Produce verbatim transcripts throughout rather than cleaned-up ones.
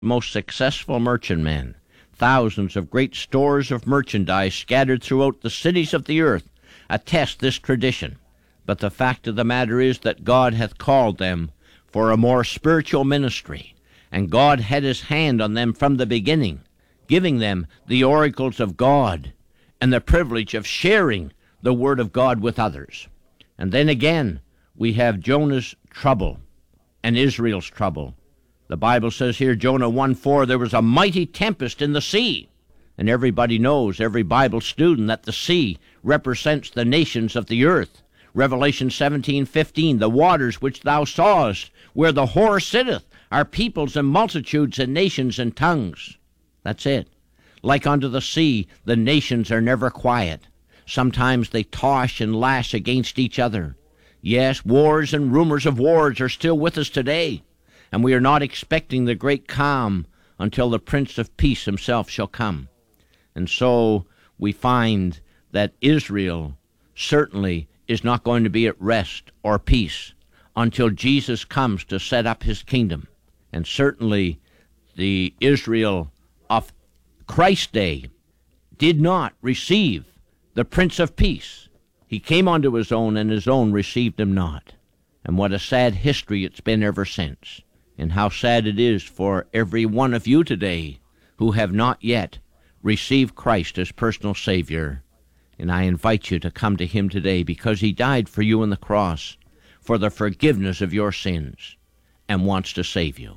most successful merchantmen. Thousands of great stores of merchandise scattered throughout the cities of the earth attest this tradition. But the fact of the matter is that God hath called them for a more spiritual ministry, and God had his hand on them from the beginning, giving them the oracles of God and the privilege of sharing the word of God with others. And then again, we have Jonah's trouble and Israel's trouble. The Bible says here, Jonah one four, there was a mighty tempest in the sea. And everybody knows, every Bible student, that the sea represents the nations of the earth. Revelation seventeen fifteen, the waters which thou sawest, where the whore sitteth, are peoples and multitudes and nations and tongues. That's it. Like unto the sea, the nations are never quiet. Sometimes they toss and lash against each other. Yes, wars and rumors of wars are still with us today, and we are not expecting the great calm until the Prince of Peace himself shall come. And so we find that Israel certainly is not going to be at rest or peace until Jesus comes to set up his kingdom. And certainly the Israel of Christ's day did not receive the Prince of Peace. He came unto his own, and his own received him not. And what a sad history it's been ever since. And how sad it is for every one of you today who have not yet received Christ as personal Savior. And I invite you to come to him today, because he died for you on the cross for the forgiveness of your sins and wants to save you.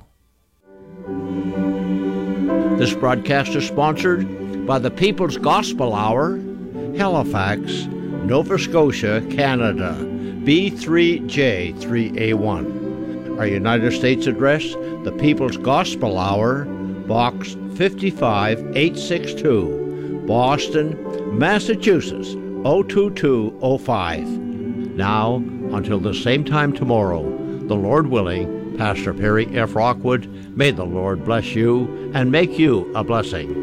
This broadcast is sponsored by the People's Gospel Hour, Halifax, Nova Scotia, Canada, B three J three A one. Our United States address, the People's Gospel Hour, Box fifty-five eight sixty-two, Boston, Massachusetts, zero two two zero five. Now, until the same time tomorrow, the Lord willing, Pastor Perry F. Rockwood, may the Lord bless you and make you a blessing.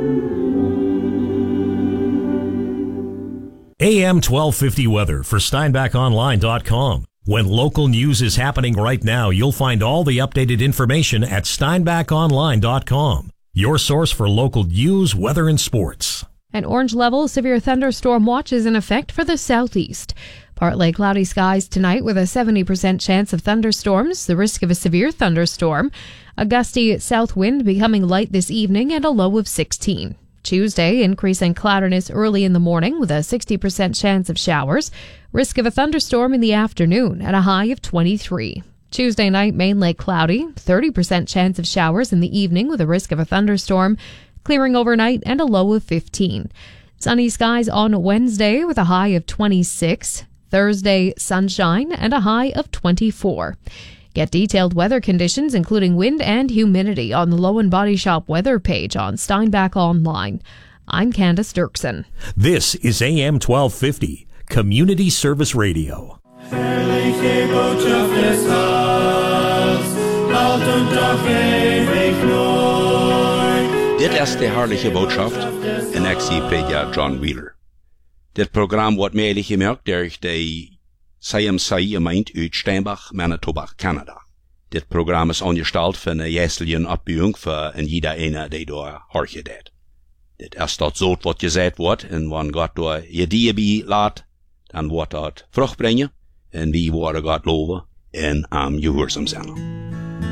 A M twelve fifty weather for Steinbach Online dot com. When local news is happening right now, you'll find all the updated information at Steinbach Online dot com. Your source for local news, weather, and sports. An orange level severe thunderstorm watch is in effect for the southeast. Partly cloudy skies tonight with a seventy percent chance of thunderstorms, the risk of a severe thunderstorm. A gusty south wind becoming light this evening and a low of sixteen. Tuesday, increasing cloudiness early in the morning with a sixty percent chance of showers. Risk of a thunderstorm in the afternoon at a high of twenty-three. Tuesday night, mainly cloudy, thirty percent chance of showers in the evening with a risk of a thunderstorm. Clearing overnight and a low of fifteen. Sunny skies on Wednesday with a high of twenty-six. Thursday, sunshine and a high of twenty-four. Get detailed weather conditions, including wind and humidity, on the Lowen Body Shop weather page on Steinbach Online. I'm Candace Dirksen. This is A M twelve fifty, Community Service Radio. Herrliche Botschaft des Heils, laut und auf ewig neu. Dit is de herrliche Botschaft, en ik zie prediker John Wheeler. Dit program wordt mede gemerkt door de C M C gemeente uit Steinbach, Manitoba, Canada. Dit programma is ongesteld van een jäselijke opbouwing voor een jeder ene die door horje deed. Dit is dat zo wat gezegd wordt, en wanneer God door je die bij laat, dan wordt dat vrucht brengen, en wie worden God loven en am gehoorzaam zijn.